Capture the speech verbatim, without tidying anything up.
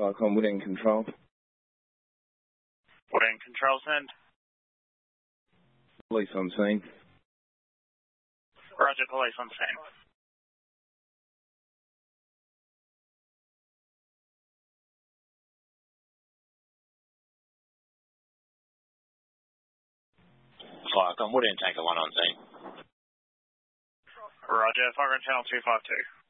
Viacom Wood End Control. Wood End Control, send. Police on scene. Roger, police on scene. Viacom Wood End Tanker one on scene. Roger, Fire Channel two five two.